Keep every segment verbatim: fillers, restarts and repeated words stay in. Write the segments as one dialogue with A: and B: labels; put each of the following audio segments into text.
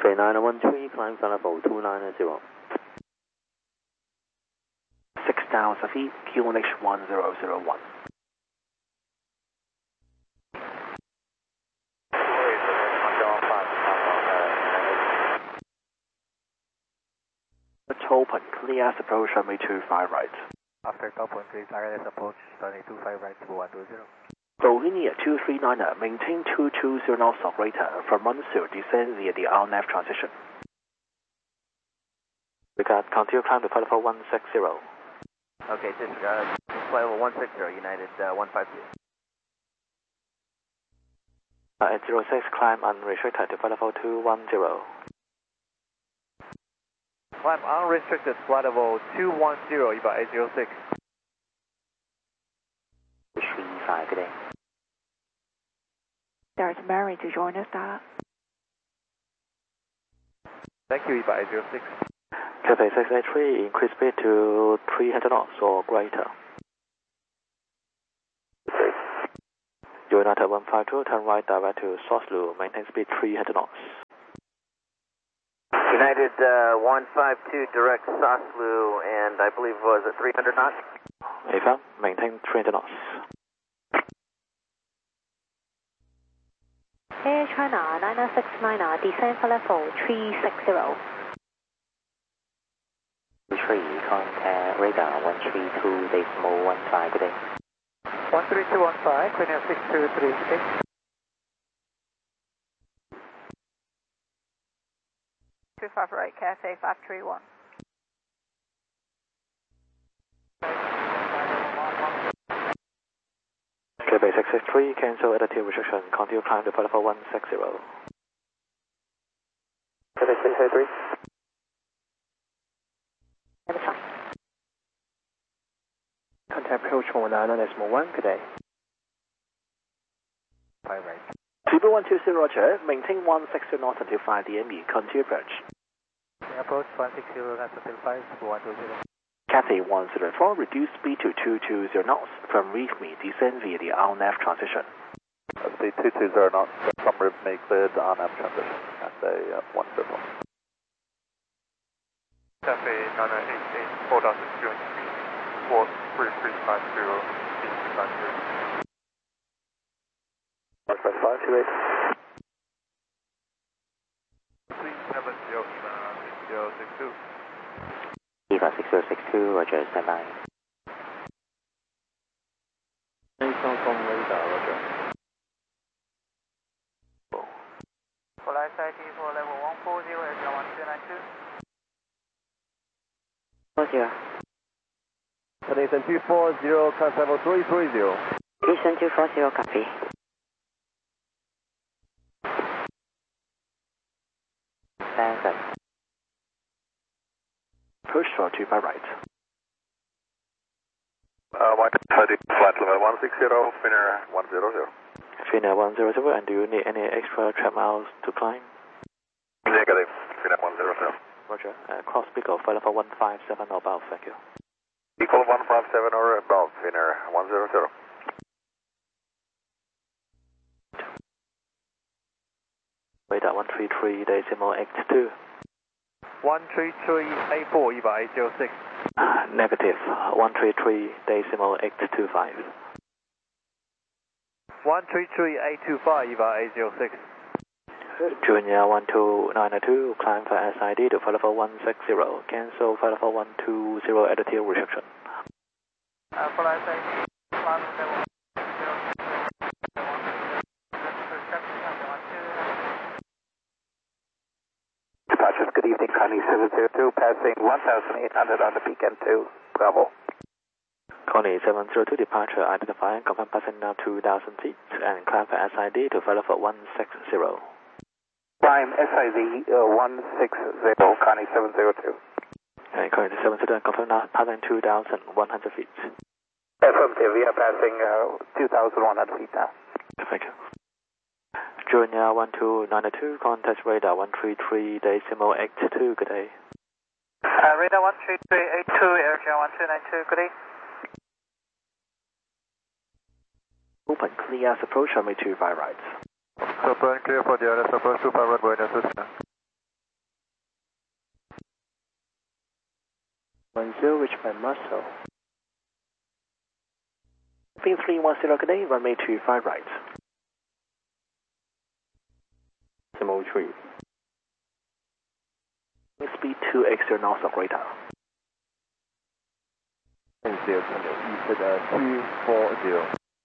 A: Okay, nine one three, climb for level two nine zero.
B: six thousand feet, Q N H one zero zero one. It's open, clear approach runway two five right.
C: After top one, please wireless approach, runway two five right to one two zero.
B: Bolinia two three niner, maintain two two zero knots operator, from one zero descend via the R N F transition.
A: We got continue climb to flight level one six zero.
C: Okay, disregard, flight level one six zero, United uh, one five two.
A: Uh, at zero six, climb unrestricted to flight level two one zero.
C: Climb unrestricted, flight level two one zero, about eight zero six.
A: three five, good day.
D: There's Mary to join us, Dara.
C: Thank you, about eight zero six.
A: Cathay six eight three, increase speed to three hundred knots or greater. United one five two, turn right direct to Source-Lu, maintain speed three hundred knots.
C: United uh, one five two, direct Source-Lu, and I believe was it three hundred knots?
A: Affirm, maintain three hundred knots.
D: Air China nine six niner, descend for level three six zero.
A: three, contact radar one three two decimal one five, good day.
C: one three two one five, clear six two three six.
D: two five right, Cathay five three one.
A: Cathay six eight three, cancel attitude restriction, continue climb to flight level one six zero. Cathay six eight three.
D: That's fine.
B: Contact approach one nine decimal one, good day.
C: five right.
B: People one two zero, Roger, maintain one six zero knots until five D M E, continue approach.
C: Approach one six zero knots until five, one two zero.
B: Cathay one zero four, reduce speed to two two zero knots, from reef me, descend via the R N F transition.
E: Speed two two zero knots, from reef me, cleared R N F transition, Cathay uh, one zero four.
F: Cathay nine eight eight, four thousand two hundred feet, four three three five zero, speed two five zero.
E: one five five two eight.
F: three seven zero, six zero six two.
A: Eva six zero six two, Roger, stand by.
E: From from radar, Roger.
C: Flight I D for level one four zero, Air one two nine two.
A: Roger.
E: Connection two four zero, climb level three three zero.
A: Listen two four zero, copy. Seven.
B: Push for two five right.
E: Uh, one thirty, flight level one six zero, Finnair one zero zero.
A: Finnair one zero zero, and do you need any extra trap miles to climb?
E: Negative, Finnair one zero zero.
A: Roger. Uh, cross speed of flight level one five seven or above, thank you.
E: Equal one five seven or above, Finnair one zero zero.
A: Radar one three three decimal eight two.
C: one three three eight four, Eva eight zero six.
A: Uh, negative one three three decimal eight two five.
C: one three three eight two five, Eva eight zero six.
A: Junior one two nine two, climb for S I D to flight level one six zero. Cancel flight level one two zero attitude restriction.
C: Uh, flight I D, climb level
E: Departures, good evening, Connie seven zero two, passing one thousand eight hundred on the beacon to Bravo.
A: Connie seven zero two, departure identifying, confirm passing now two thousand feet, and climb for S I D to flight level one six zero.
E: Climb S I D uh, one six zero, Connie seven zero two.
A: And Connie seven zero two, and confirm now passing two thousand one hundred feet.
E: Affirmative, we are passing uh, two thousand one hundred feet now.
A: Thank you. Junior one two nine two, contact radar one three three decimal eight two, good day.
C: Uh, radar one three three eight two, Air one two nine two, good day.
B: Open, clear approach runway two five right.
F: Open, clear for the other approach two five right, Buenos Aires.
B: one zero, reach by muscle. three three one zero, good day, runway two five right.
G: Decimal three.
B: Speed two eighty knots of radar.
G: And zero, you said uh, two four zero.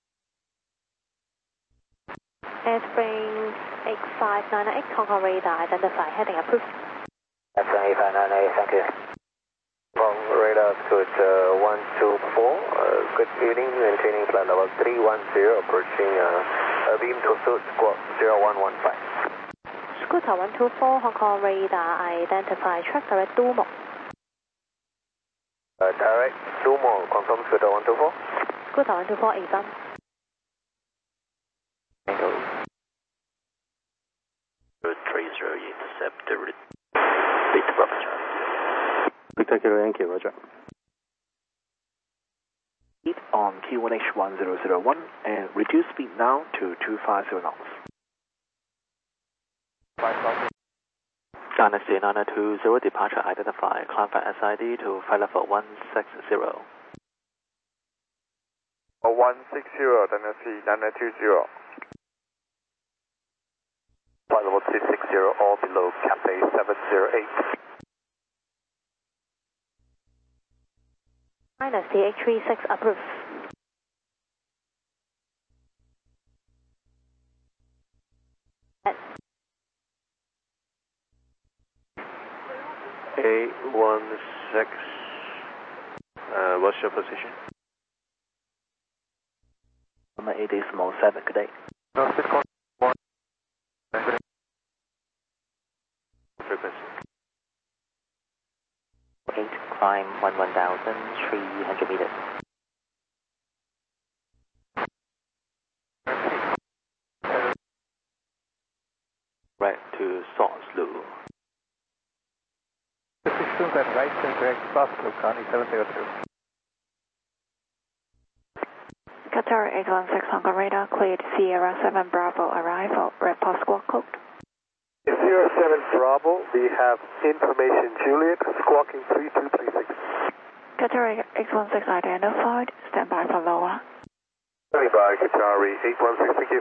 D: Airspring eight five nine eight, Hong Kong radar, identify, heading approved.
C: Airspring eight five nine eight, thank you. Hong Kong radar, scoot uh, one two four, uh, good evening, maintaining flight level three one zero, approaching uh, beam to suit squawk zero one one five.
D: Scooter one two four, Hong Kong radar, identify, track direct Dumo.
C: Uh, direct Dumo, confirm Scooter one two four.
D: Scooter one two four, A one.
C: three zero, intercept the bit rupture.
G: Victor Kilo Yankee, roger.
B: Speed on Q one H one zero zero one and reduce speed now to two five zero knots.
A: Dynasty nine nine two zero, departure identified, climb for S I D to flight level one six zero.
F: one six zero, Dynasty nine nine two zero.
C: Flight level two six zero, all below Cathay seven zero eight.
D: Dynasty eight three six, approved.
C: eight one six, uh, what's your position?
B: Number eight is small seven, good day.
F: No, speed con one.
C: Frequency.
A: eight, climb one one thousand three hundred meters. Right to Sausalito.
E: System at right and correct, Sausalito, County seven zero two.
H: Qatar eight one six, Hong Kong radar, cleared Sierra seven Bravo, arrival, red post squawk code.
E: Sierra seven Bravo, we have information Juliet, squawking three two three six.
H: Qatar eight one six identified, stand by for lower.
E: Standing by, Qatar eight one six, thank you.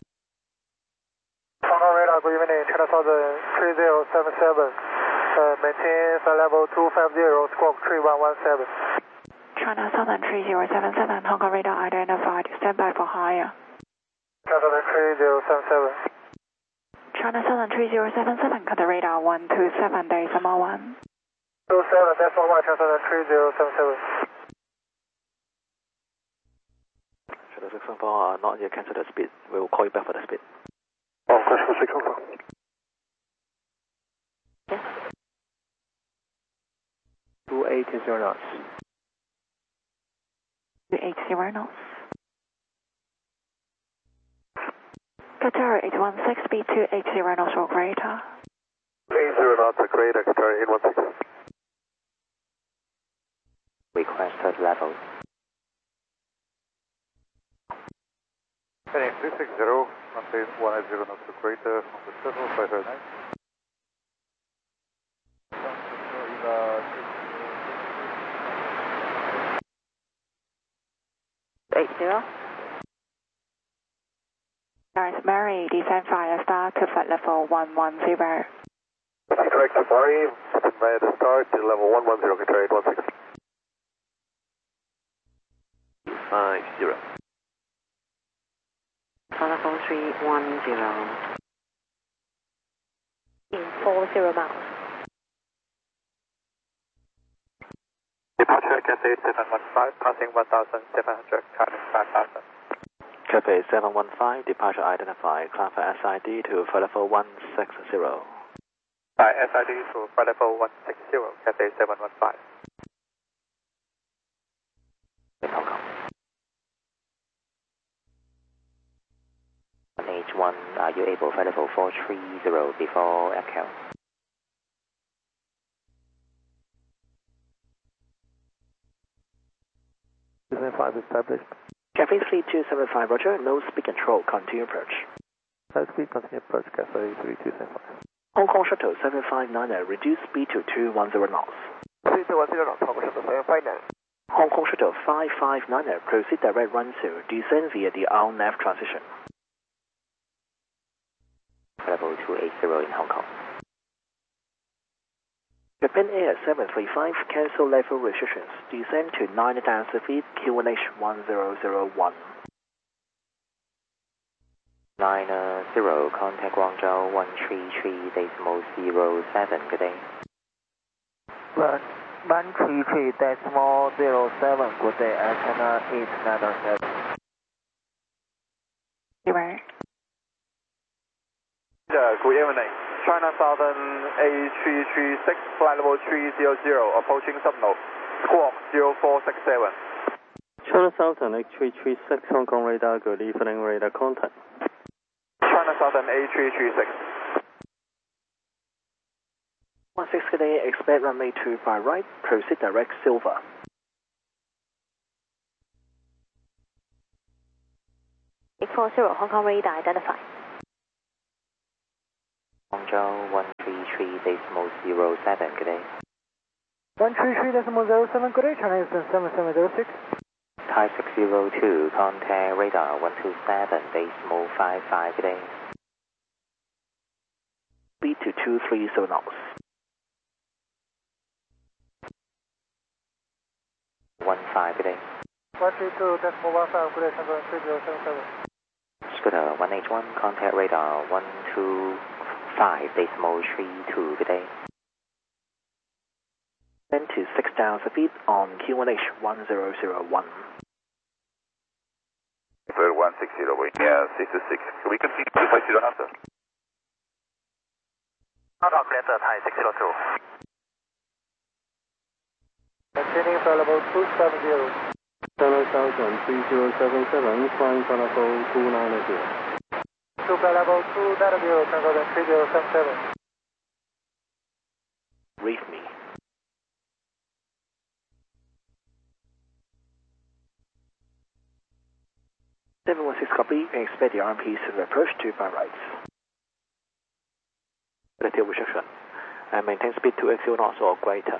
E: Hong Kong radar, good evening, China Southern three zero seven seven, uh, maintain flight level two five zero, squawk three one one seven.
H: China Southern three zero seven seven, Hong Kong radar identified, stand by for higher.
E: China Southern three zero seven seven.
H: China Southern three zero seven seven, Qatar radar one two seven, decimal one.
E: two seven, decimal one, China Southern three zero seven seven.
A: Shadow six one four, uh, not yet cancel the speed. We will call you back for the speed.
E: Oh, question six one four.
D: Yes.
G: two eighty knots.
H: two eighty knots. Qatar eight one six, speed two eighty knots or greater.
E: eight zero knots, greater, Qatar eight one six.
A: Requested level.
F: Heading three six zero, maintain one eight zero knots to greater from the circle five zero nine.
D: eight zero.
H: Nice Mary, descend fire star to flight level one one zero.
E: Correct, Mary, via the start to level one one zero, Qatar eight one six.
C: five zero.
D: Telephone three one zero. In four zero miles.
E: Departure Cathay seven one five, passing one thousand seven hundred, climbing five thousand.
A: Cathay seven one five, departure identified, climb for S I D to flight level one six zero.
E: By S I D to flight level one six zero, Cathay seven one five.
A: In Hong Kong. On H one, are you able flight level four three zero before Echo?
E: seven five established.
B: Cathay three two seven five, roger, no speed control, continue approach.
E: High speed, continue approach, Cathay three two seven five.
B: Hong Kong Shuttle seven five nine, reduce speed to two one zero knots.
E: three
C: three one zero knots, Hong Kong Shuttle seven five nine.
B: Hong Kong Shuttle five five nine, proceed direct run to descend via the R N A V transition.
A: Level two eighty in Hong Kong.
B: Japan Air seven three five, cancel level restrictions. Descend to nine thousand feet, Q N H one zero zero one.
A: nine zero, contact Guangzhou one three three decimal zero seven, good day.
E: one three three decimal zero seven, good day, Air China eight nine seven.
H: Zero.
F: Good evening. China Southern A three three six, flight level three zero zero, approaching subnode. Squawk zero four six seven.
I: China Southern A three three six, Hong Kong radar, good evening, radar contact.
F: China Southern A three three six.
B: one six, good day, expect runway two by right, proceed direct Silver.
D: eight four zero, Hong Kong radar identified.
A: Guangzhou one three three decimal zero seven, good day.
E: one three three decimal zero seven, good day, China Eastern seven seven zero six.
A: Thai six zero two, contact radar one two seven decimal five five, good day.
B: Speed to two three zero knots.
A: one five, good day.
E: one three two decimal one five, good day, China three zero seven seven.
A: Scooter one H one, contact radar one two five decimal three two, good day.
B: Then to six thousand feet on Q N H one zero zero one.
C: one six zero, yeah, six six. We continue two five zero now, sir. Not operator, Thai six zero two.
E: Maintaining flight level two seven zero.
I: China Southern three zero seven seven, flying flight level two nine zero.
E: To flight level two nine zero, China Southern three zero seven seven.
B: Brief me. seven one six copy, expect the R M Ps to approach two by right.
A: Relative restriction. And maintain speed two X zero knots or greater.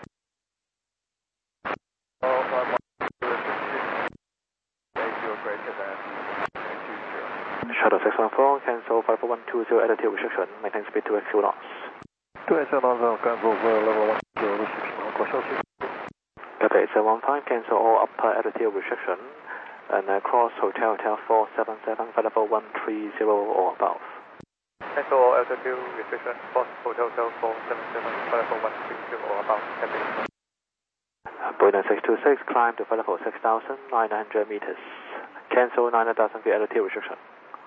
A: Shuttle six one four, cancel five four one two zero, attitude restriction, maintain speed two X zero knots.
E: two X zero knots, cancel level one zero restriction, Hong Kong Shuttle.
A: Okay, it's a one five, cancel all upper altitude restriction, and uh, cross Hotel Hotel four seven seven, flight level one three zero or above.
F: Cancel all altitude restriction, cross Hotel Hotel four seven seven, flight level one three zero or above.
A: Boeing six two six, climb to flight level six thousand nine hundred meters. Cancel nine thousand feet altitude restriction.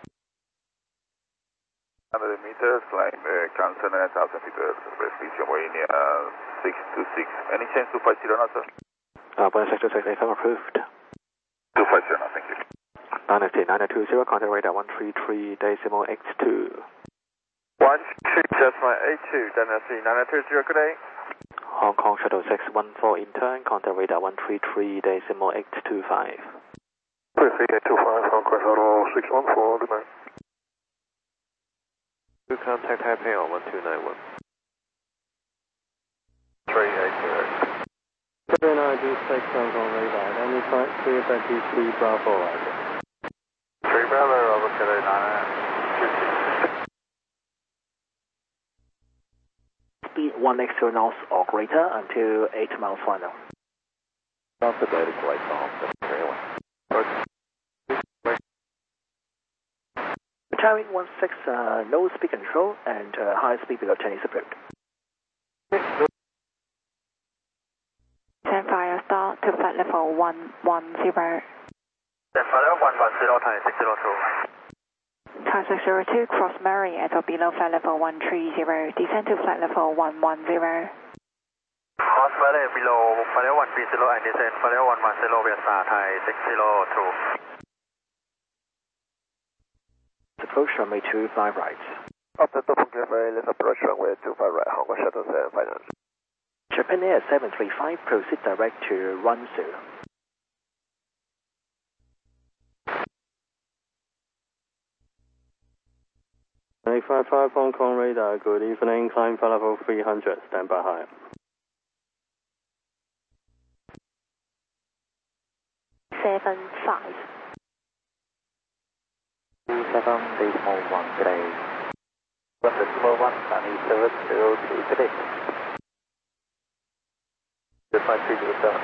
C: one hundred meters, climb, uh, cancel nine thousand feet, restriction, Boeing uh, six two six. Any chance two five zero now, sir?
A: Uh, Boeing six two six, A F M approved.
C: two five zero now, thank you.
A: Dynasty nine two zero, contact radar one three three decimal X two.
F: one three decimal eight two, Dynasty nine two zero, good day.
A: Hong Kong Shuttle six one four in turn, contact radar one three three decimal X two five.
E: three three eight two five, Hong Kong Shuttle six one four, good night.
F: To contact Taipei on one two nine one.
C: three eight zero.
I: seven nine two six, Hong Kong radar, identify three Becky three Bravo, arrival.
C: three Bravo, over Kilo nine two six.
B: Speed one X zero knots or greater until eight miles final.
C: Not the data quite off, that's very well.
B: Retiring one six, uh, low speed control and uh, high speed below Chinese approved.
H: Send fire start to flight level one one zero.
C: Then follow one one zero, Thai six zero two.
H: Thai six zero two, cross Murray at or below flight level one three zero. Descend to flight level one one zero.
C: Cross Murray below flight level one three zero and descend flight level one one zero, we are Thai six zero two.
B: Approach runway two five right.
C: After the Punggye Ferry, let's approach runway two five right, Hong Kong Shuttle seven five nine.
B: Japan Air seven three five, proceed direct to Runsu.
I: eight five five, Hong Kong radar, good evening, climb flight level three hundred, stand by high.
D: seven five.
B: two seven decimal one, good day.
C: one decimal one, Sunny seven zero two, good day. two five three zero seven.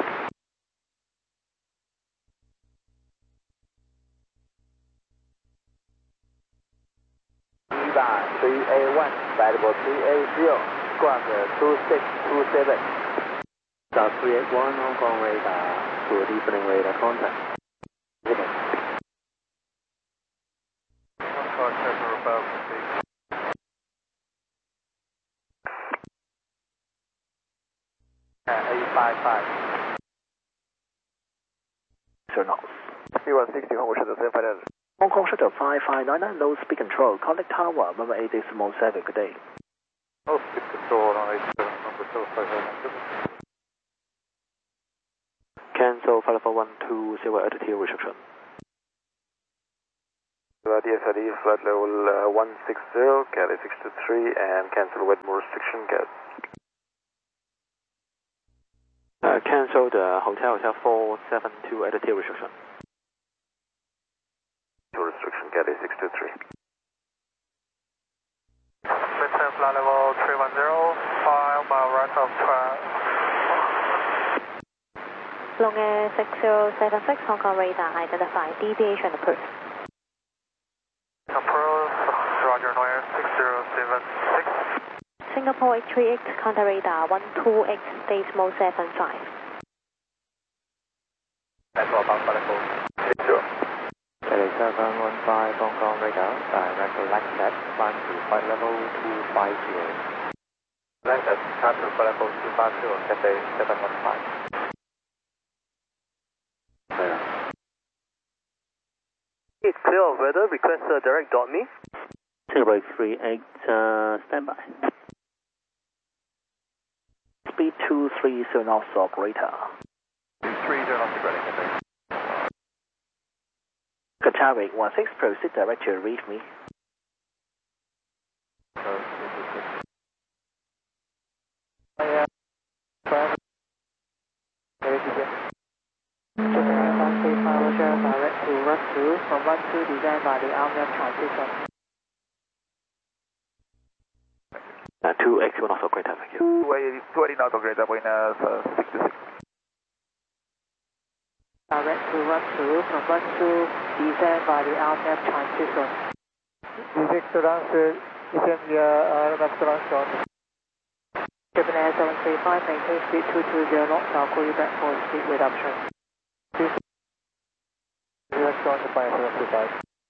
C: three A one, variable three A zero, squawk two six two seven.
B: South three eight one, Hong Kong radar, good evening radar contact.
C: Good day.
E: One car checker about speed.
C: eight five five.
B: Signals.
C: C one sixty, 航空是的三八六。
B: Hong Kong Shuttle five five nine nine, low speed control, contact tower, number eight decimal seven, good day.
C: Oh, speed control on eight seven, number seven five nine.
A: Cancel flight level one two zero altitude restriction.
C: D S I D flight level uh, one six zero, Cali six two three, and cancel Wedmore restriction, Cat.
A: Uh, cancel the hotel hotel four seven two altitude restriction.
C: Restriction, Cali six two three.
E: Maintain flight level three one zero, five mile right of twelve.
D: Long Air six zero seven six, Hong Kong radar, identify deviation approved.
E: Approved, Roger, Long Air six zero seven six.
D: Singapore H three X, counter radar one two X decimal seven five.
C: That's all about flight level six zero.
B: Cali seven one five, Hong Kong radar, direct left set, climb to flight level two five zero.
C: Left set, climb to flight level two five zero, Cathay seven one five.
B: It's clear of weather, request uh, direct dot me.
I: Tilbury three eight, uh, standby.
B: Speed two three zero knots, operator.
C: two three zero knots, ready, Cathay.
B: Qatar eight one six, proceed direct to reach me.
J: Direct to one two, from one two designed by the Army of Transition.
A: Uh, two X one also great, thank you.
C: two eighty knots, great, wind uh, six two six.
J: Direct to one two, from one two designed by the Army of Transition.
E: Direct to launch, descend R M F launch on.
J: Japan Air seven three five, maintain speed two two zero knots, I'll call you back for speed reduction.
E: Direct on the five seven three five.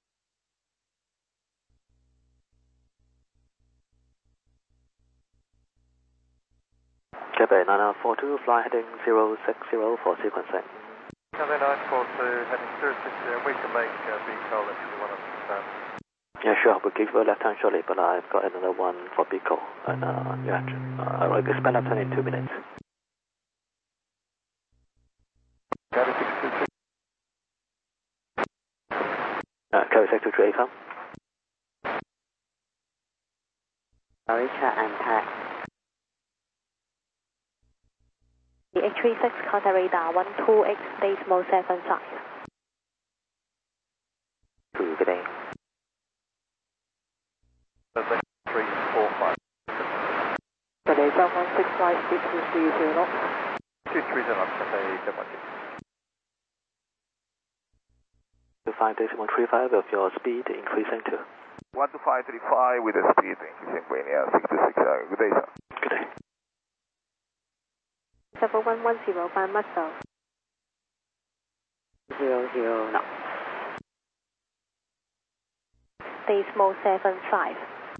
A: Cathay nine nine four two, fly heading zero six zero for sequencing.
E: Cathay nine four two, heading zero six zero, we can make uh, B call if you want to understand.
A: Yeah, sure, we'll give you a left hand shortly, but I've got another one for Pico. And, uh, yeah, uh, I'll expect left hand in two minutes.
C: Cali six two three.
A: Uh, Cali six two three, come.
J: Mauritius and Pat.
D: The H three six, counter radar one two X decimal seven five.
B: Two, good day.
C: three four five.
J: Today, someone six five speed two three zero knots.
C: two three zero knots, Cathay seven one six.
A: two five decimal three five of your speed increasing to.
C: one two five three five with the speed increasing, wind uh, six two six, uh, good day, sir.
A: Good day.
D: Level one one zero by muscle.
J: Zero zero knots.
D: Decimal seven five.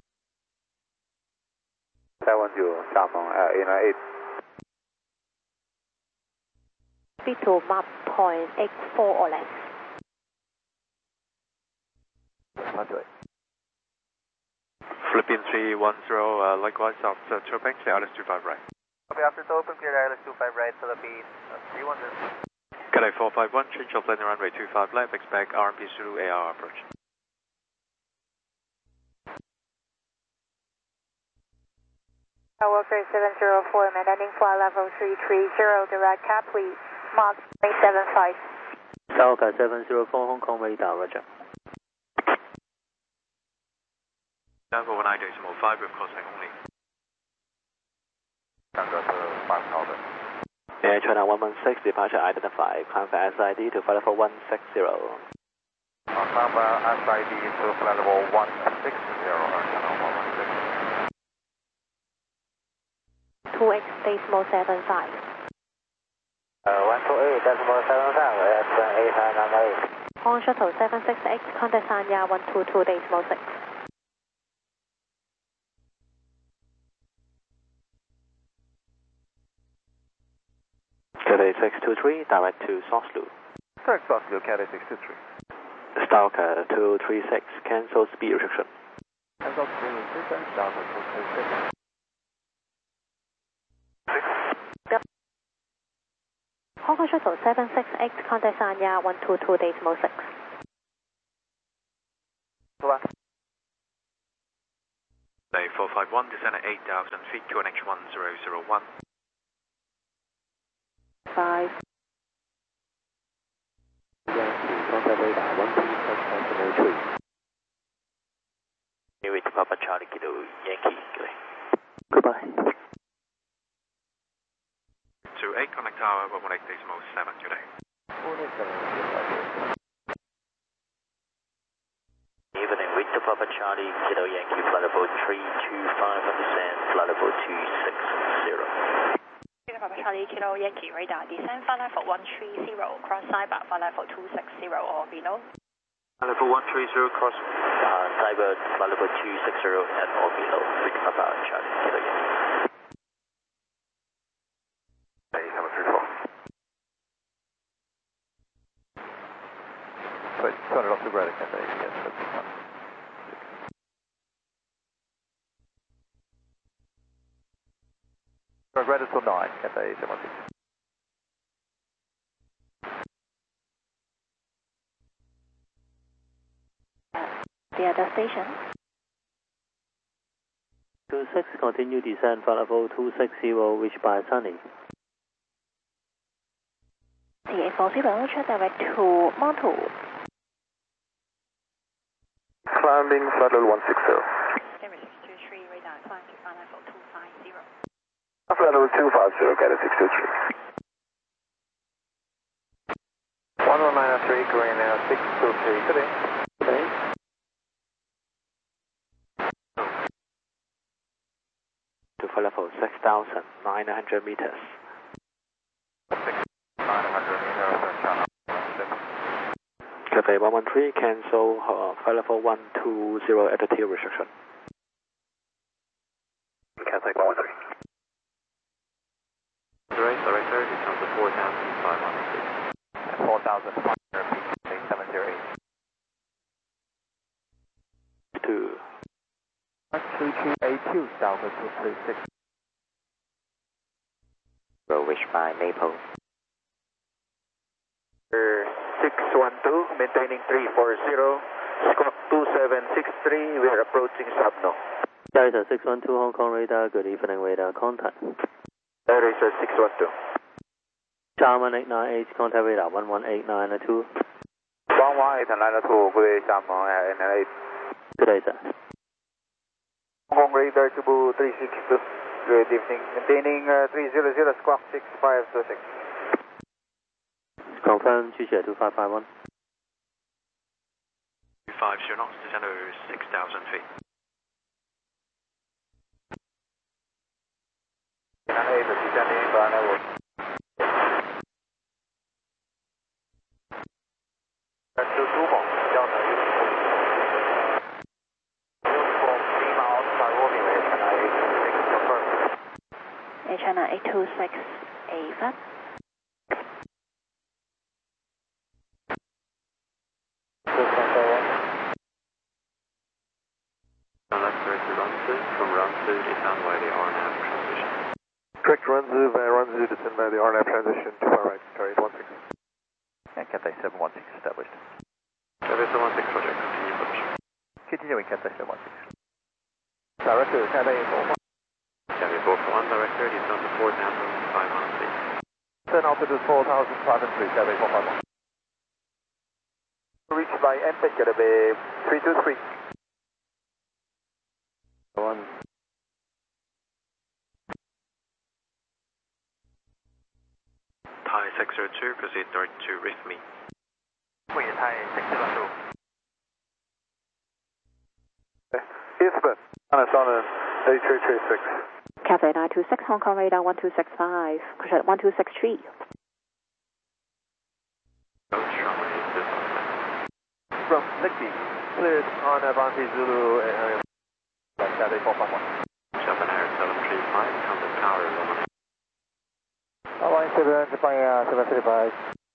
C: seven one zero, 下风 uh, in uh, eight.
D: Speed to map point X four or less.
K: Philippine three one zero, uh, likewise after Chopin, clear Alice two five right.
C: Copy after open, clear Alice two five right, Philippine uh, three one zero.
K: Cathay four five one, change of landing runway two five left, expect R M P Zulu A R approach.
L: Walker seven zero four, landing flight level three three zero, direct cap, please, Mach three seven five.
I: Falcon seven zero four Hong Kong radar, roger.
K: Level one eight decimal five with crossing only.
C: Tango to five thousand.
A: Air China one one six, departure identified. Climb for S I D to flight level one six zero.
C: Climb for S I D to flight level one six zero, Air China one one six.
D: two x decimal seven five.
C: Uh, one two eight decimal seven five, that's uh, eight nine nine eight.
D: On shuttle seven six X, contact Sanya one two two decimal six.
A: Cathay six two three, direct to Soslu.
C: Direct Soslu, Cathay six two three.
A: Stalker two three six, cancel speed restriction.
C: Cancel speed restriction, Stalker two three six.
D: Yep. Hong Kong shuttle seven six X, contact Sanya one two two decimal six.
K: Bay four five one, descend at eight thousand feet, Q N H one zero zero one.
D: Five.
I: Contact radar one three six decimal three.
B: New to Papa Charlie Kilo Yankee.
I: Goodbye.
K: To eight, connect tower one one eight decimal seven today.
B: Evening, with the Papa Charlie Kilo Yankee, flight level three two five on descent, flight level two six zero.
H: Papa Charlie Kilo Yankee radar, descend flight level one three zero, cross cyber flight level two six zero or below.
B: Flight level one three zero, cross uh, cyber flight level two six zero and or below, with Papa Charlie Kilo Yankee.
C: eight seven three four. Wait, turn it off the radar, Cathay, yes, that's fine. Radar till nine, Cathay seven six.
H: The other station.
I: two six, continue descent flight level two six zero, reach by Sunny.
H: T A four zero, check direct to Montu.
C: Climbing flight level one six zero.
H: Denver six two three, radar climb to flight level two five zero.
C: Flight level two five zero, Cathay six two three. one one minus three, green now, six two three, good day.
I: Okay.
A: To flight level six thousand nine hundred meters.
C: nine hundred meters, Air China
A: Cathay one one three, cancel uh, flight level one two zero altitude restriction.
C: Cathay one one three.
K: Direct, director, descend to four thousand five hundred feet.
C: four thousand five hundred feet, seven zero eight.
A: Two.
C: two two eight two, Stalker two three six.
B: Wish by Maple.
C: six one two, maintaining three four zero, squawk two seven six three, we are approaching Subno.
I: Delta six one two Hong Kong radar, good evening radar contact.
C: That is uh, six one two.
I: Char one eight nine eight, contact radar one one eight nine two.
C: one one eight nine two, good day, Sam, and eight.
I: Good day, sir.
C: Hong Kong radar to three six two, good evening, maintaining uh, three zero zero, squawk six five two six.
I: Confirm, two zero two five five one.
K: five zero knots, descend to six thousand feet.
C: nine eight, descending by level. That's two two more, Delta. Uniform three miles, Nairobi, China eight two six, confirm.
H: Air China eight two six, A five.
K: From run two, descend by the R N A V transition.
E: Correct, run two by run two, descend by the R N A V transition to far right, carry eight one six.
C: And Cathay seven one six established.
K: Cathay seven one six, project, continue push.
C: Continuing Cathay seven one six. Director, Cathay four one.
K: Cathay four one, director, descend to four thousand five hundred feet.
C: Turn altitude four thousand five hundred feet, Cathay four one.
E: Reached by M P K B three two three.
G: One.
K: Thai six zero two, proceed direct to reef me.
B: Thai six zero two.
E: Eastman, Anasonin A three three six.
D: Cathay nine two six, Hong Kong radar one two six five, cruise at one two six three.
E: From Nicky, cleared on Avanti Zulu and Cathay four five one.
K: Japan Air seven three five, contact tower Loma.
E: Hawaii seven, Japan Air seven three five.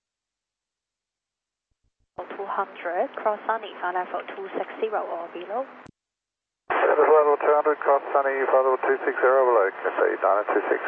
D: two hundred, cross Sunny, flight level two six zero or below.
E: Service level two hundred, cross Sunny, flight level two six zero below, Cathay nine two six.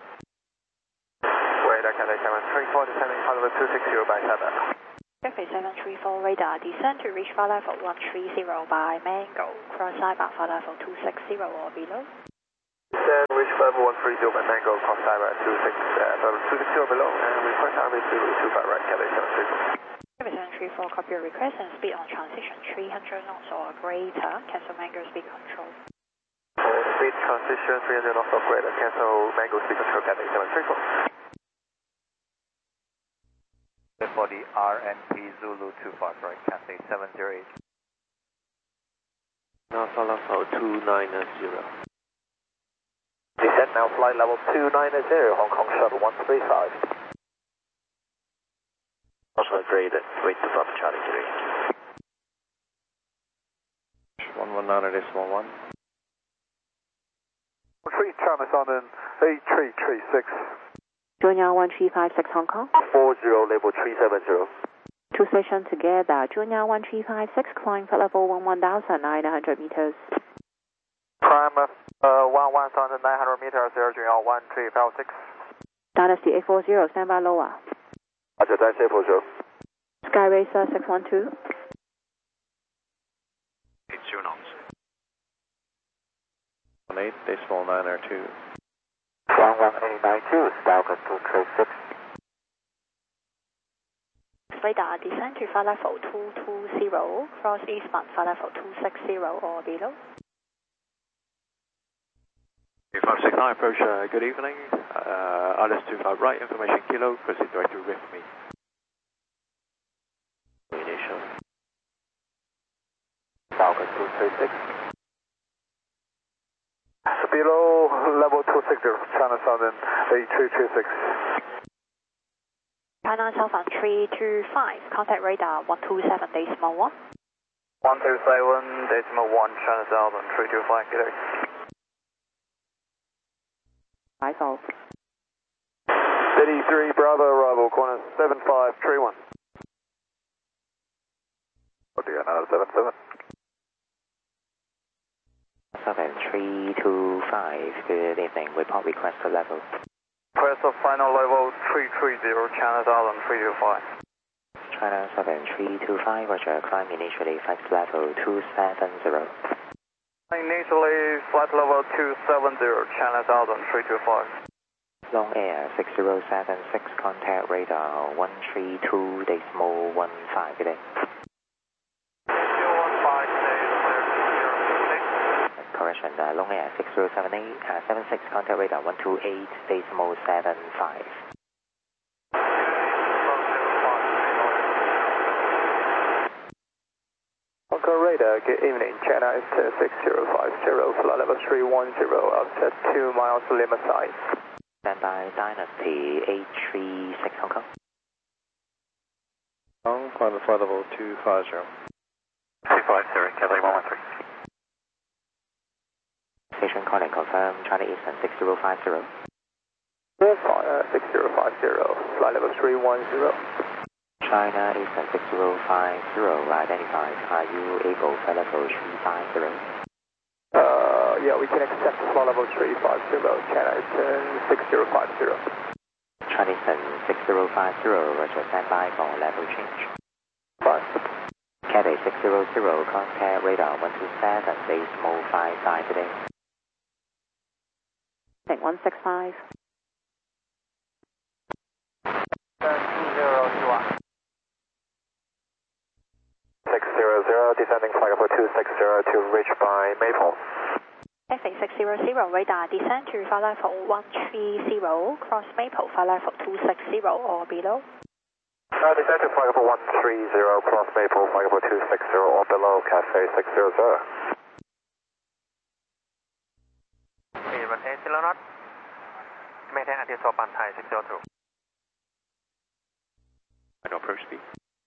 B: Radar Cathay seven three four, descending flight level two six zero by seven.
D: Cathay seven three four radar, descend to reach flight level one three zero by Mango, cross Cyber flight level two six zero or below.
B: Descend, reach level one three zero by Mango, cross Cyber two six zero below, and request runway zero two five right, Cathay seven three four.
D: Cathay seven three four, copy your request and speed on transition three hundred knots or greater, cancel Mango speed control.
B: For speed transition three hundred knots or greater, cancel Mango speed control, Cathay seven three four.
C: For the R N P Zulu two five right, Cathay seven zero eight.
A: Now flight level two nine zero.
C: Descent now flight level two nine zero, Hong Kong shuttle one three five.
B: Also agreed, wait to drop Charlie three.
A: one one nine decimal one.
E: three, Thomas on an A three three six.
D: Junior one three five six Hong Kong.
C: four zero, level three seven zero.
D: Two stations together, Junior one three five six, climb for level one one thousand nine hundred meters.
E: Prime uh, one one thousand nine hundred meters, Air Junior one three five six.
D: Dynasty eight four zero, stand by lower.
C: Roger, Dynasty eight four zero.
D: Sky Racer six one two.
K: Eight two knots.
A: one eight decimal nine or two.
C: one one eight nine two, Falcon two three six.
D: Radar, descend to flight level two two zero, cross eastbound flight level two six zero or below.
A: two five six nine, approach, uh, good evening. Uh, Alice two five right, information kilo, proceed direct to reef me. Initial.
C: Falcon two three six.
E: Below level two six zero, China Southern A three three six.
D: China Southern three two five, contact radar one two seven decimal one.
B: one two seven decimal one, China Southern three two five, get it.
D: I solve.
E: eighty-three Bravo, arrival, corner seven five three one. Oh dear, another seven seven.
C: seven three two five, good evening, report request to level.
B: Request of final level three three zero, China Southern three two five.
C: China seven three two five, roger, climb initially flight level two seven zero.
B: Initially flight level two seven zero, China Southern three two five.
C: Long Air six zero seven six, contact radar one three two decimal one five, good day. Correction, uh, Long Air six zero seven eight, uh, seven six, contact radar one two eight decimal seven five.
E: Hong Kong radar, good evening, China is six zero five zero, flight level three one zero, offset two miles Lima side.
C: Stand by Dynasty eight three six Hong Kong.
A: Hong Kong, flight level two five zero.
B: two five zero, Cathay one one three.
C: Station calling confirm, China Eastern six zero five zero.
E: six zero five zero, flight level three one zero.
C: China Eastern six zero five zero, identified. Are you able for level three five zero?
E: Uh, yeah, we can accept flight level three five zero, China Eastern six zero five zero.
C: China Eastern six zero five zero, roger, stand by for level change.
E: Fine.
C: Cathay six zero zero, contact radar one two seven, decimal five five today.
D: Tank one six five.
E: two zero two one.
D: six zero zero, radar descend to flight level one three zero, cross Maple, flight level two six zero or below.
C: Uh, descend to flight level one three zero, cross Maple, flight level two six zero or below, Cathay six zero zero.
B: Okay, run eight zero knot. Maintain at Sopan Thai six zero two.
K: And approach speed.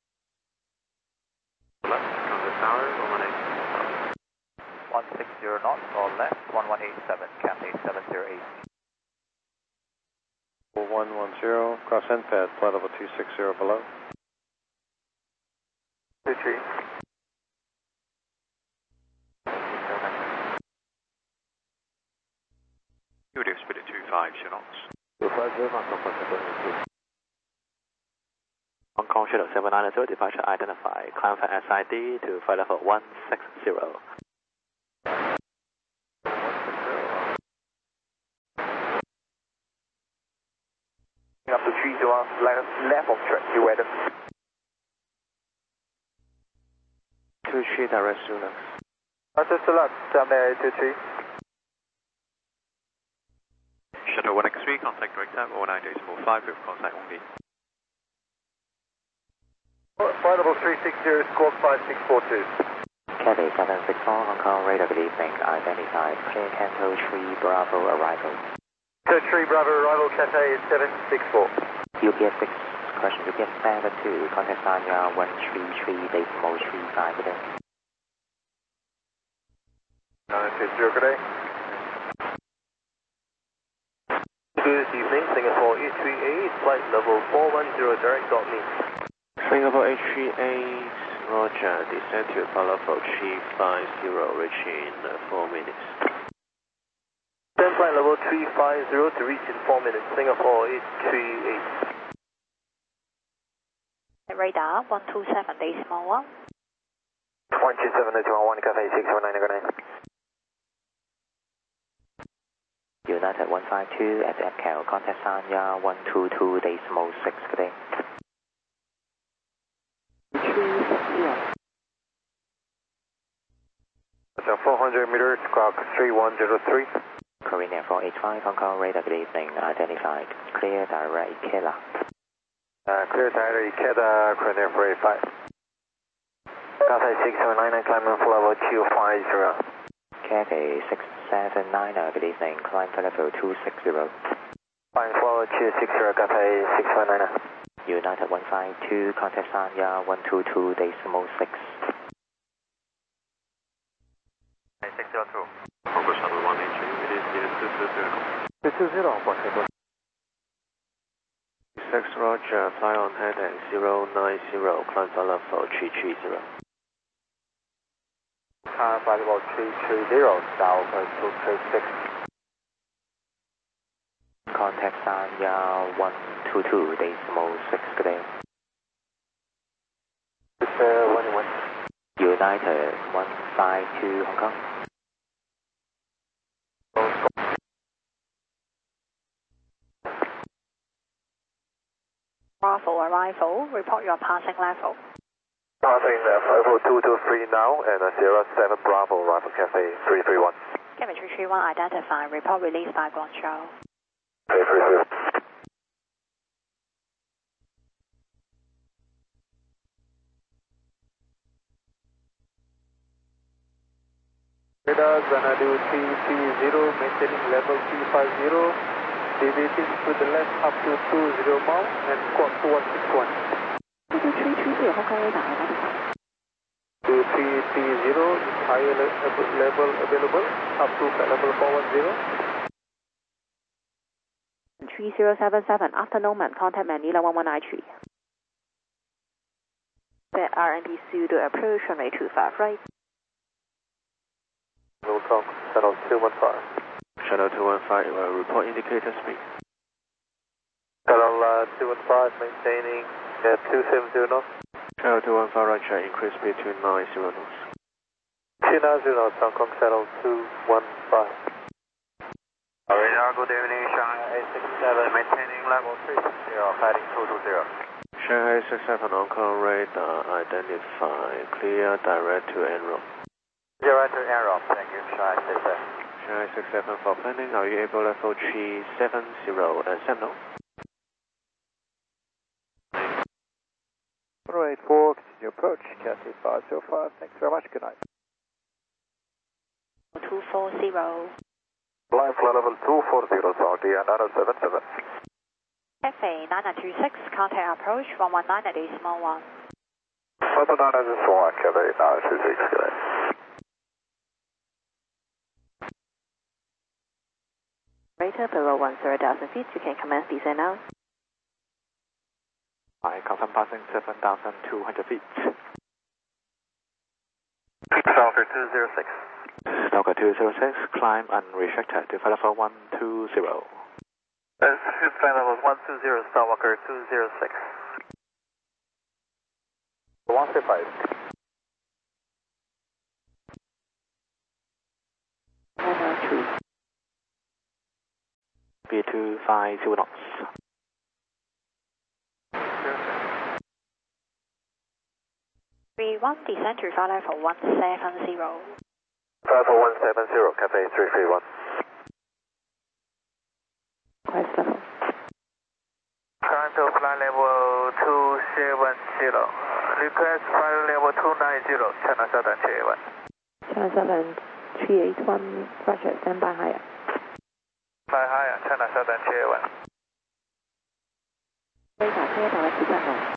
K: Left, contact tower, one one eight.
B: one six zero knots or left, one one eight seven, Cathay seven zero eight.
I: one one zero, cross N P A D, flight level two six zero below.
C: two three.
K: You would have speed at two five knots.
C: two five zero, Hong Kong seven
A: Hong Kong Shuttle seven nine zero, departure identified. Climb for S I D to flight level one six zero.
C: Up to three zero, left, left of track, you weather.
A: two three direct Zulu.
E: Arthur Select, down there, two three.
K: Shuttle one X three, contact direct time, one nine decimal five with contact only.
E: Flight level three six zero, squawk five six four two.
L: Cathay seven six four, Hong Kong radar, good evening, identified, clear Canto three Bravo arrival.
E: Canto three Bravo arrival, Cathay seven six four.
L: U P S six, question U P S seven two, contact Sanya one three three decimal three five, good day.
E: nine six zero, good day.
C: Good evening, Singapore eight three eight, flight level four one zero, direct dot me.
A: Singapore eight three eight, roger, descend to flight level three five zero, reach in uh, four minutes.
C: Descend flight level three five zero to reach in four minutes, Singapore eight three eight.
D: Radar one two seven decimal one.
C: one two seven decimal one, Cathay six seven nine, good night.
L: United one five two at M C A L, contact Sanya one two two decimal six, good day.
C: four hundred meters, squawk three one zero three.
L: Korean Air four eight five, Hong Kong radar, good evening, identified, clear direct Ikeda.
C: Uh, clear direct Ikeda, Korean Air four eight five. Cathay six seven nine, climbing for level two five zero.
L: Cathay six seven nine, good evening, climb for level two six zero.
C: Climb for level two six zero, Cathay six seven nine.
L: United one five two, contact Sanya one two two decimal six.
B: six zero two.
K: Congo Shuttle one eight three, it is needed two two zero.
E: two two zero, Hong Kong seven.
A: six roger, fly on heading zero nine zero, climb for level three three zero.
C: Uh, flight level three three zero, south two three six.
L: Contact Sanya one two two decimal six, good day.
C: It's uh, one one.
L: United one five two, Hong Kong.
D: Bravo arrival, report your passing level.
C: Passing level two two three now, and uh, Sierra seven Bravo, arrival Cathay three three one.
D: Cathay three three one identified, report released by Guangzhou.
C: three three zero.
E: Radar Xanadu three three zero, maintaining level three five zero, deviating to the left up to two zero miles and squawk two one six one.
H: two three three zero, Hong Kong radar identified.
E: two three three zero, higher le- level available, up to level four one zero.
H: three zero seven seven, after Norman, contact Manila one one nine three. The R N D pseudo approach runway two five right.
C: Welcome, Shuttle two one five.
A: Shuttle two one five, uh, report indicator speed.
C: Shuttle uh, two one five, maintaining at two seven zero knots.
A: Shuttle two one five, right track, increase speed to nine zero knots.
C: two nine zero knots, Hong Kong Shuttle two one five.
B: Radar, good evening, Shanghai eight six seven, maintaining level three six zero, heading two two zero.
A: Shanghai six seven, Hong Kong radar, identified, clear direct to Enron.
B: Direct to Enron, thank you, Shanghai six seven.
A: nine six seven for planning. Are you able level three seven zero uh, Sentinel?
F: one eight four, continue approach, Cathay five zero five, thanks very much, good night.
D: two four zero.
F: Flying flight level two four zero, Saudi, and nine seven seven.
D: Cathay nine nine two six, contact approach one one nine at decimal one.
F: Papa nine nine two one, Cathay nine two six, good night.
J: Radar below one zero thousand feet, you can commence descent now.
A: I confirm passing seven thousand two hundred feet.
F: Stalker two zero six.
A: Stalker two zero six, climb and restricted to flight level one two zero.
F: Uh, flight level one two zero, Stalker two zero six. one three five.
A: B two five zero knots.
D: three one, descend to flight level one seven zero.
F: Flight level one seven zero, Cathay three three one.
J: Quest level.
F: Current flight level two seven zero. Request flight level two nine zero, China Southern three eight one.
J: China Southern three eight one, Roger, stand by higher.
F: Fly higher, China Southern three eight one.
J: Radar clear direct descent.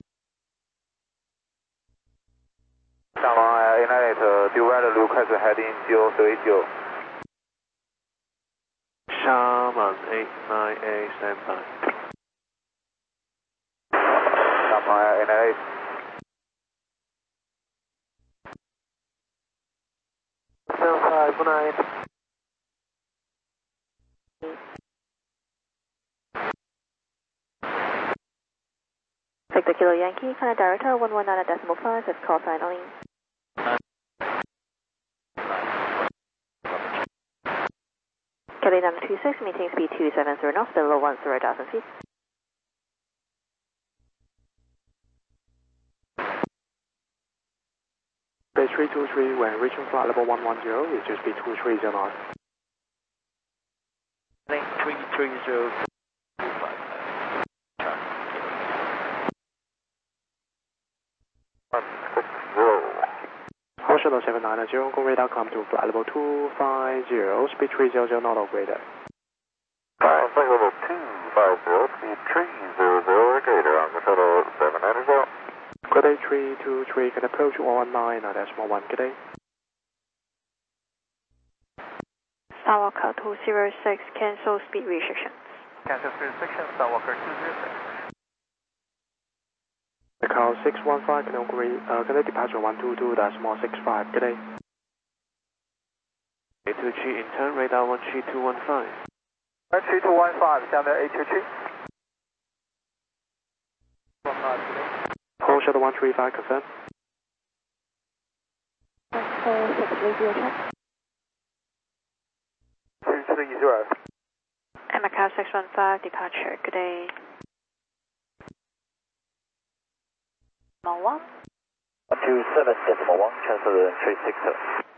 F: Shanghai United, due weather look has heading zero three zero.
A: Sharman eight nine eight, stand by.
F: Shanghai United. seven five nine.
J: Victor Kilo Yankee, Canada Director one one nine decimal five, that's call sign only. Kelly number two six, maintain speed two seven zero knots, below one zero thousand feet.
A: Base three two three, when reaching flight level one one zero, it should be two three zero knots.
B: Link three three zero.
A: Hong Shuttle seven nine zero, go radar come to flight level two five zero, speed three zero zero knot of radar.
F: Flight level two five zero, speed three zero zero, radar on the shuttle seven nine zero.
A: Good day three two three, can approach one one nine at decimal one, good day.
D: Skywalker two zero six, cancel speed restrictions.
F: Cancel speed restrictions, Skywalker two zero six.
A: Macau six one five, can agree, uh, can I departure one two two decimal six five, good day. A two G in turn, radar one three two one five.
F: one three two one five, 下面 A two G.
A: Hong Shuttle one three five, confirm.
J: four six radio check.
F: three three zero.
D: And Macau six one five, departure, good day. Decimal one.
F: one two seven decimal one, transfer three six seven.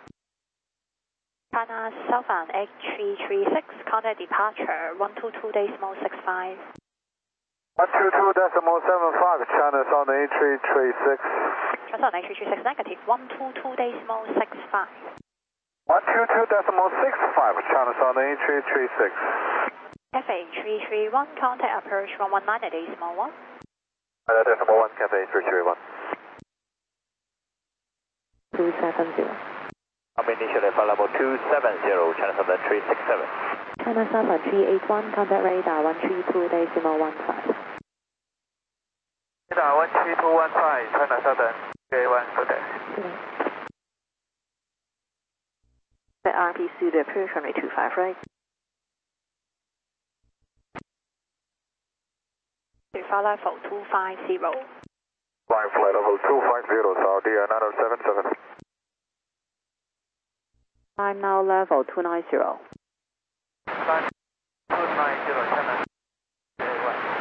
D: China Southern eight three three six, contact departure one two two decimal six five.
F: one two two decimal seven five, China Southern eight three three six.
D: China Southern eight three three six negative one two two decimal six five.
F: one two two decimal six five, China Southern eight three three six.
D: Cathay three three one, contact approach one one nine at decimal one.
F: Uh, decimal one, Cathay three three one.
J: two seven zero.
F: I'm initially flight level two seven zero, China Southern three six seven.
J: China Southern three eight one, contact radar one three two decimal one five.
F: Radar one three two one five, China Southern three eight one, good day.
J: The R P pseudo approach runway two five right.
D: To flight level two five zero.
F: Flying flight level two five zero, Saudi nine seven seven.
J: I'm now level two nine zero.
F: Flight two nine zero, China three eight one.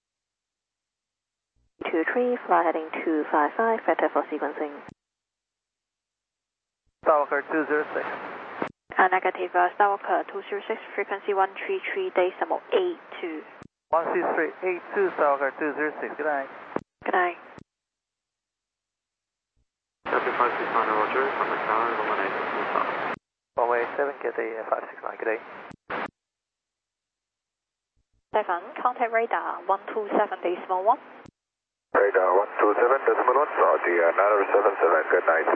J: two three, fly heading two five five, vector for sequencing.
F: Stalker two zero six.
D: Uh, negative, uh, Skywalker two zero six, frequency one three three, decimal eight two.
E: one six three eight two, Skywalker two zero six, good night.
D: Good night.
A: W five six nine, Roger, from the car, one eight two five.
C: Runway seven, get the five six nine, good day.
D: seven, contact radar one two seven, decimal one.
C: Radar one two seven, decimal one, Saudi, nine seven seven, good night.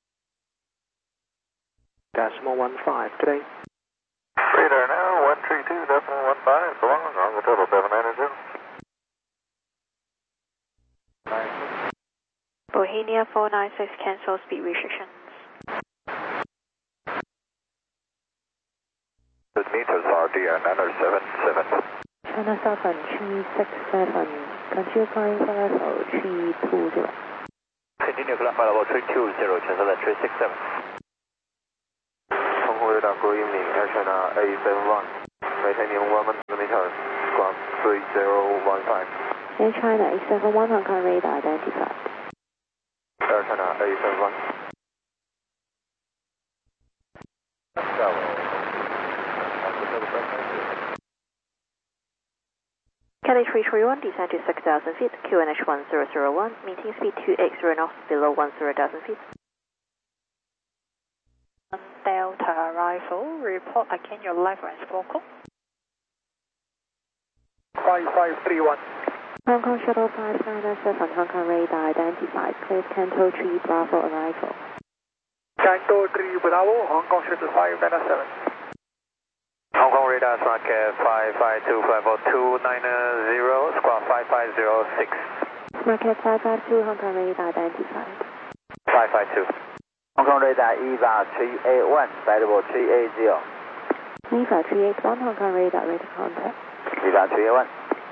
A: Decimal one five, good day.
C: Radar now, one three two, decimal one five, so long, on the total seven nine zero.
D: Bohemia four nine six, cancel speed restrictions.
C: Meters, Saudi, nine seven seven.
J: China Southern three six seven, continue flying for level three two zero.
C: Continue flight level three two zero, cancel at three six seven. Hong Kong radar, good evening, Air China A seven one, maintaining one meters, squawk three zero one five.
J: Air China A seven one, Hong Kong radar identified.
C: Air China A seven one.
H: Kelly three three one, descend to six thousand feet, Q N H one zero zero one, maintain speed two eight zero knots below one zero thousand feet.
D: Delta arrival, report again your level and squawk code.
E: five five three one.
J: Hong Kong Shuttle five nine seven, Hong Kong radar identified, clear Canto three Bravo arrival.
E: Canto three Bravo, Hong Kong Shuttle five nine seven.
C: Hong Kong radar, Smartcat five five two, flight level two nine zero, squawk five five zero six.
J: Smartcat five five two, Hong Kong radar identified.
C: five five two.
M: Hong Kong radar E V A three eight one, flight level three eight zero.
J: E V A three eight one, Hong Kong radar ready contact.
M: E V A three eight one.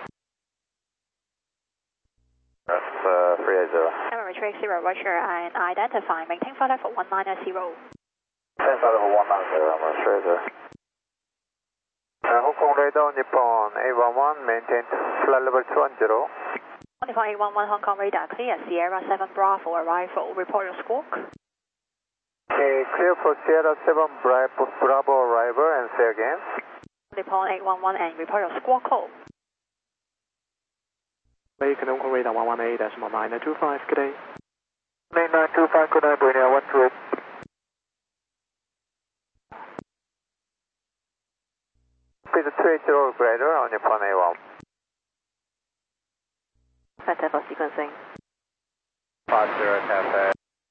C: That's uh, three eight zero.
D: Emirates three zero, Roger, and identify, maintain flight level one nine zero.
C: Flight level one nine zero, three eight zero. Uh, Hong Kong radar, Nippon eight one one, maintain flight level two one zero.
D: Nippon eight one one, Hong Kong radar, clear, Sierra seven Bravo arrival, report your squawk.
C: Okay, clear for Sierra seven Bravo, Bravo arrival, and say again.
D: Nippon eight one one, and report your squawk code.
A: Bacon, Hong Kong radar one one eight, decimal nine two five, good day.
C: nine nine two five, good night, Bohemia one two eight. Speed two eight zero operator on Nippon eight one.
H: Center for sequencing.
C: five zero Cafe.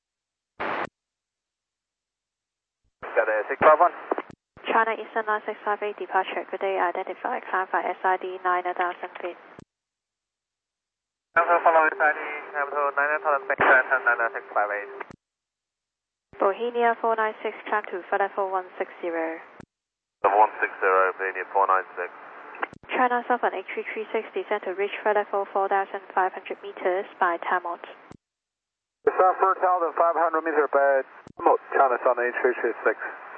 C: Got a six five one.
D: China Eastern nine six five eight, departure, good day, identify, clarify S I D nine thousand feet.
C: Cancel follow S I D, capital nine thousand feet, nine six five eight.
D: Bohemia four nine six, climb to flight level one six zero.
C: Level one six zero, Bohemia four nine six.
D: China Southern eight three three six, descend to reach flight level four thousand five hundred meters by Tamot.
C: Descend four thousand five hundred meters by Tamot, China Southern eight three three six.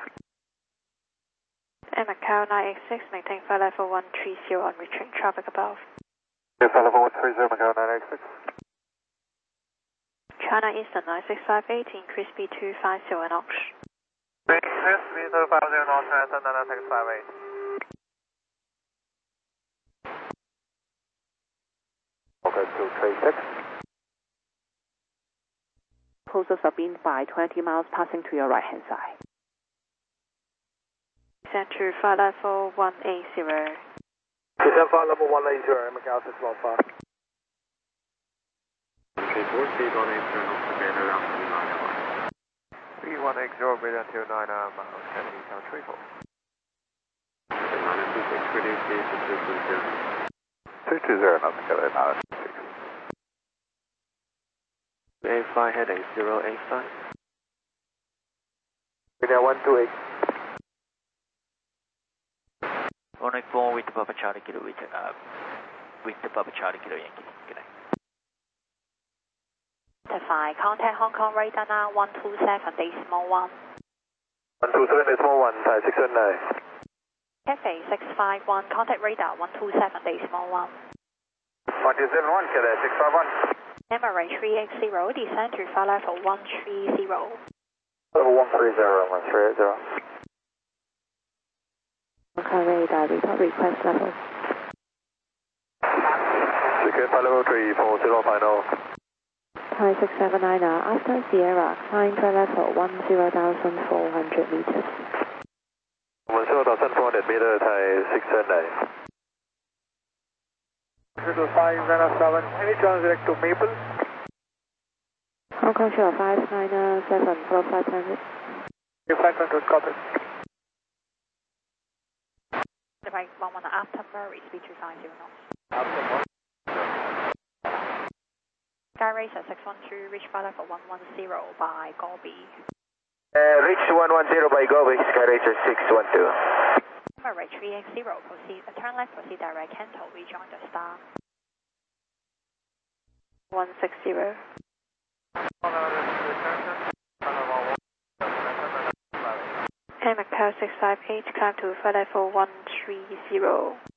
D: And Macau nine eight six, maintain flight level one three zero on return traffic above.
C: Yes, flight level one three zero, Macau nine eight six.
D: China Eastern nine six five eight, increase speed two five zero knots.
C: Increase speed two five zero knots, China nine six five eight. Okay, two three six.
H: Coastal submarine by twenty miles, passing to your right hand side.
D: Descend to flight level one eight zero.
C: Descend flight level one eight zero, Macau six one five.
A: Okay, four speed one eight zero, knots, again around three nine one.
C: three one eight zero, radar two nine miles, heading down three four.
A: nine two six, reduce speed to two two zero.
C: two two zero, knots, together, nine six.
A: A five heading zero eight five.
C: Radar one two eight.
B: Runway four with the Papa Charlie Kilo, with, uh, with the Papa Charlie Kilo Yankee. Good night.
D: Identify, contact Hong Kong radar now one two seven, decimal one.
C: one two seven, decimal one, five six seven nine.
D: Cafe six five one, contact radar one two seven, decimal one.
C: one two seven one, Cadet six five one.
D: Emirates three eight zero, descend to flight level one three zero.
C: Level one three zero, one three zero.
H: Car radar, report request level.
F: Secure flight level three four zero final.
H: Thai six seven nine R, after Sierra, climb flight level one zero thousand four hundred meters.
F: one zero thousand four hundred meters, Thai six seven nine.
E: zero five nine seven, any chance direct to Maple?
H: Hong Kong Shore five nine seven, flow five hundred.
E: five hundred, copy.
D: Right, one one after Murray, speed two five zero knots. Sky Racer six one two, reach flight level one one zero by Gobi.
M: Uh, reach one one zero by Gobi, Sky Racer six one two.
D: Murray three X zero, proceed, uh, turn left, proceed direct, Canto, rejoin the star.
H: one six zero. And Macau six five eight, climb to flight level one three zero.